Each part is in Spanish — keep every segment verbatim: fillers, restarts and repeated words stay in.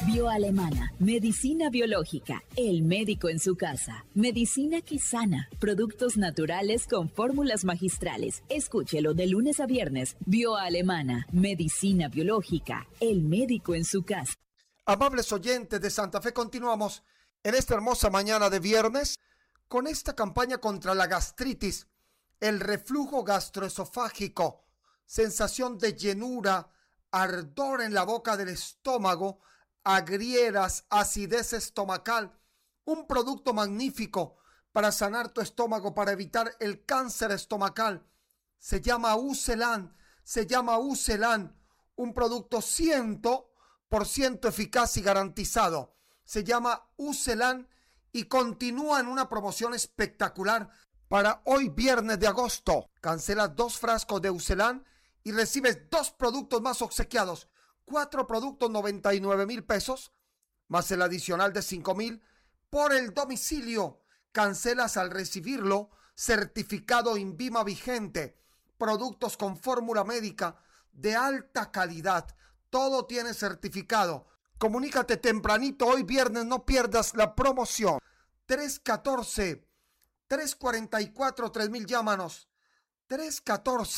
Bioalemana, medicina biológica, el médico en su casa, medicina que sana, productos naturales con fórmulas magistrales. Escúchelo de lunes a viernes. Bioalemana, medicina biológica, el médico en su casa. Amables oyentes de Santa Fe, continuamos en esta hermosa mañana de viernes con esta campaña contra la gastritis, el reflujo gastroesofágico, sensación de llenura, ardor en la boca del estómago, agrieras, acidez estomacal, un producto magnífico para sanar tu estómago, para evitar el cáncer estomacal. Se llama Ucelan, se llama Ucelan, un producto cien por ciento eficaz y garantizado. Se llama Ucelan y continúa en una promoción espectacular para hoy viernes de agosto. Cancelas dos frascos de Ucelan y recibes dos productos más obsequiados. Cuatro productos, noventa y nueve mil pesos, más el adicional de cinco mil por el domicilio. Cancelas al recibirlo, certificado INVIMA vigente, productos con fórmula médica de alta calidad. Todo tiene certificado. Comunícate tempranito hoy viernes, no pierdas la promoción. tres uno cuatro, tres cuatro cuatro, tres mil, llámanos. tres uno cuatro,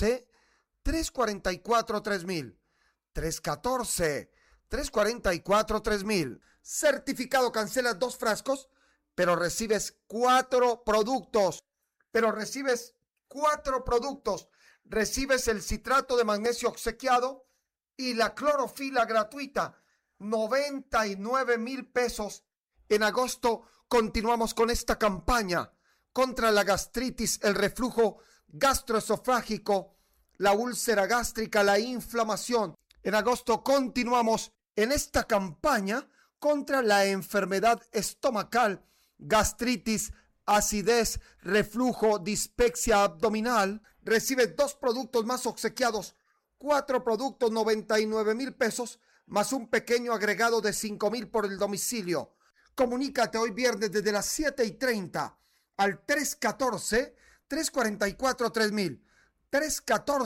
tres cuatro cuatro, tres mil. tres uno cuatro, tres cuatro cuatro, tres mil. Certificado, cancelas dos frascos, pero recibes cuatro productos. Pero recibes cuatro productos. Recibes el citrato de magnesio obsequiado y la clorofila gratuita. noventa y nueve mil pesos. En agosto continuamos con esta campaña contra la gastritis, el reflujo gastroesofágico, la úlcera gástrica, la inflamación. En agosto continuamos en esta campaña contra la enfermedad estomacal, gastritis, acidez, reflujo, dispepsia abdominal. Recibes dos productos más obsequiados, cuatro productos, noventa y nueve mil pesos, más un pequeño agregado de cinco mil por el domicilio. Comunícate hoy viernes desde las siete y treinta al tres uno cuatro, tres cuatro cuatro, tres mil. tres uno cuatro,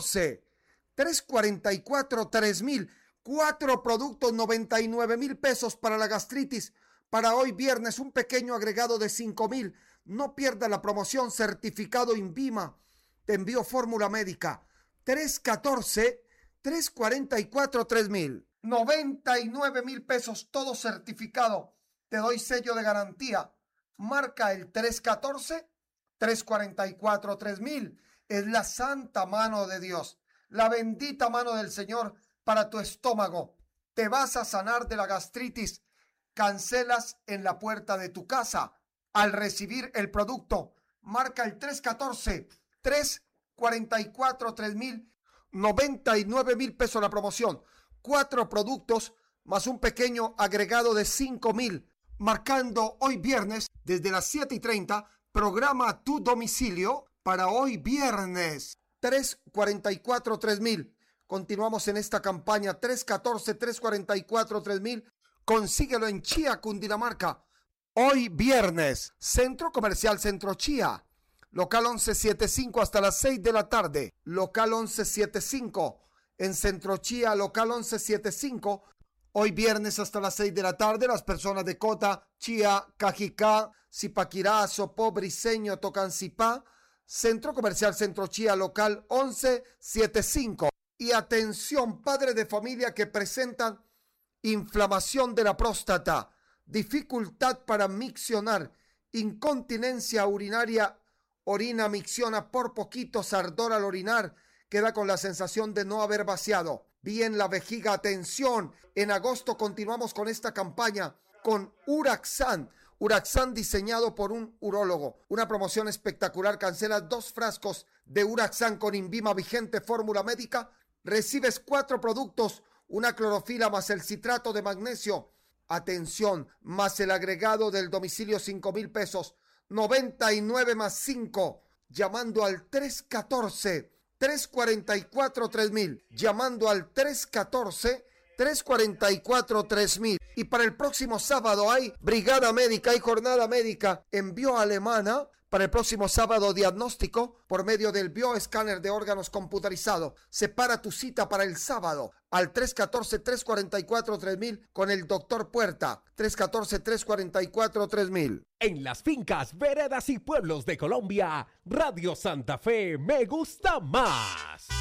tres cuatro cuatro, tres mil. Cuatro productos, noventa y nueve mil pesos para la gastritis. Para hoy viernes, un pequeño agregado de cinco mil. No pierda la promoción, certificado INVIMA. Te envío fórmula médica. tres uno cuatro, tres cuatro cuatro, tres mil. noventa y nueve mil pesos, todo certificado. Te doy sello de garantía. Marca el tres uno cuatro, tres cuatro cuatro, tres mil. Es la santa mano de Dios, la bendita mano del Señor para tu estómago. Te vas a sanar de la gastritis. Cancelas en la puerta de tu casa. Al recibir el producto, marca el tres uno cuatro, tres cuatro cuatro, tres mil. noventa y nueve mil pesos la promoción. Cuatro productos más un pequeño agregado de cinco mil. Marcando hoy viernes desde las siete y treinta. Programa tu domicilio para hoy viernes. tres cuatro cuatro, tres mil. Continuamos en esta campaña. tres uno cuatro, tres cuatro cuatro, tres mil. Consíguelo en Chía, Cundinamarca. Hoy viernes. Centro Comercial Centro Chía. Local once setenta y cinco hasta las seis de la tarde. Local once setenta y cinco en Centro Chía, local once setenta y cinco. Hoy viernes hasta las seis de la tarde. Las personas de Cota, Chía, Cajicá, Zipaquirá, Sopó, Briceño, Tocancipá. Centro Comercial Centro Chía, local once setenta y cinco. Y atención, padres de familia que presentan inflamación de la próstata, dificultad para miccionar, incontinencia urinaria, orina, micciona por poquitos, ardor al orinar, queda con la sensación de no haber vaciado bien la vejiga. Atención, en agosto continuamos con esta campaña con Uraxan, Uraxan diseñado por un urólogo, una promoción espectacular. Cancelas dos frascos de Uraxan con INVIMA vigente, fórmula médica, recibes cuatro productos, una clorofila más el citrato de magnesio. Atención, más el agregado del domicilio, cinco mil pesos. noventa y nueve más cinco. Llamando al tres uno cuatro, tres cuatro cuatro, tres mil. Llamando al tres uno cuatro, tres cuatro cuatro, tres mil. Y para el próximo sábado hay brigada médica y jornada médica en Bioalemana Para el próximo sábado, diagnóstico por medio del bioescáner de órganos computarizado. Separa tu cita para el sábado al tres uno cuatro, tres cuatro cuatro, tres mil con el doctor Puerta. tres uno cuatro, tres cuatro cuatro, tres mil. En las fincas, veredas y pueblos de Colombia, Radio Santa Fe me gusta más.